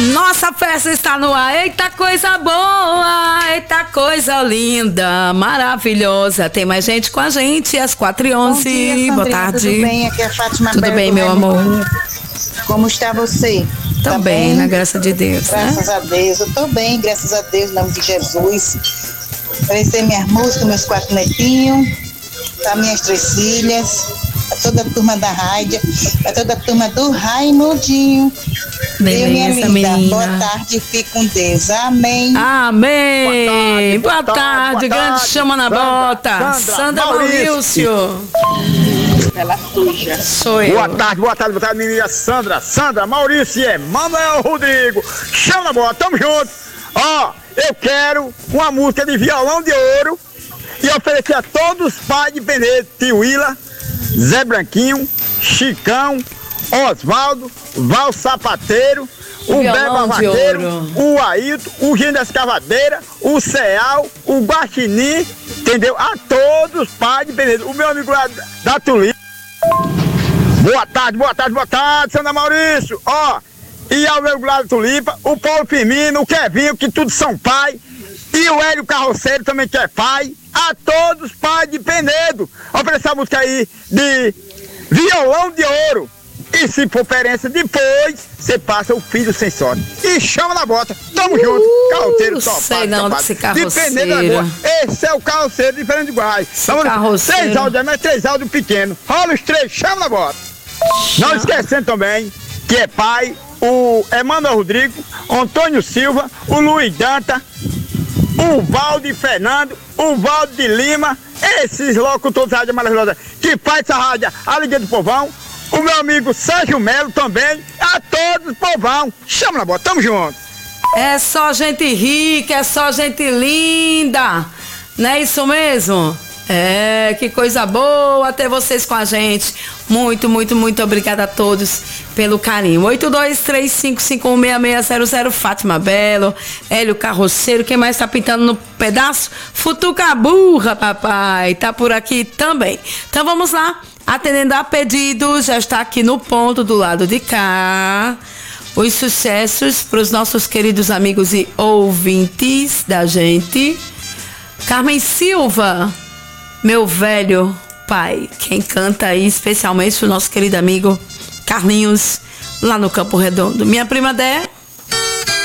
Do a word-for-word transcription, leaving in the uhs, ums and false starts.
Nossa festa está no ar. Eita coisa boa, eita coisa linda, maravilhosa. Tem mais gente com a gente às quatro e onze. Bom dia, boa tarde. Tudo bem? Aqui é a Fátima. Tudo Berto, bem, meu amor? Como está você? Tá bem, bem, na graça de Deus. Graças né? a Deus. Eu tô bem, graças a Deus, em nome de Jesus. Oferecer minhas músicas, meus quatro netinhos, para minhas três filhas, para toda a turma da rádio, para toda a turma do Raimundinho. Beleza, eu, minha linda. menina. Boa tarde, fique com Deus. Amém. Amém. Boa Boa tarde, boa tarde, tarde, boa grande tarde. chama na Sandra, bota. Sandra, Sandra Maurício. Maurício. Ela suja. Sou eu. Boa tarde, boa tarde, boa tarde, menina Sandra, Sandra, Maurício e Emanuel Rodrigo. Chama na bola, tamo junto. Ó, eu quero uma música de violão de ouro e oferecer a todos os pais de Penedo, Tio Willa, Zé Branquinho, Chicão, Osvaldo, Val Sapateiro, o Violão Beba de Vaqueiro, ouro. o Ailton, o Gino das Cavadeiras, o Ceal, o Guaxinim, entendeu? A todos os pais de Penedo. O meu amigo lá da Tulipa. Boa tarde, boa tarde, boa tarde, Sandra Maurício. Ó, e ao meu lado Tulipa, o Paulo Firmino, o Kevinho, que todos são pai, e o Hélio Carroceiro também que é pai, a todos os pais de Penedo. Oferecer a música aí de Violão de Ouro. E se for perença depois, você passa o filho sem sorte. E chama na bota, tamo uh, junto, carroceiro topado. Sei não desse carroceiro. De Penedo agora. Esse é o carroceiro de Fernando de Guai. Três áudios, mas três áudios pequenos. Rola os três, chama na bota. Chama. Não esquecendo também que é pai, o Emanuel Rodrigo, Antônio Silva, o Luiz Danta, o Valde Fernando, o Valde de Lima, esses locutores da Rádio Maravilhosa que faz essa rádio Alegria do Povão, o meu amigo Sérgio Melo também, a todos povão, chama na bota, tamo junto. É só gente rica, é só gente linda, não é isso mesmo? É, que coisa boa ter vocês com a gente. Muito, muito, muito obrigada a todos pelo carinho. oito dois três cinco cinco um seis seis zero zero, Fátima Belo, Hélio Carroceiro, quem mais tá pintando no pedaço? Futuca Burra, papai, tá por aqui também. Então vamos lá, atendendo a pedidos, já está aqui no ponto do lado de cá. Os sucessos para os nossos queridos amigos e ouvintes da gente. Carmen Silva, meu velho pai, quem canta aí especialmente o nosso querido amigo Carlinhos, lá no Campo Redondo. Minha prima Dé,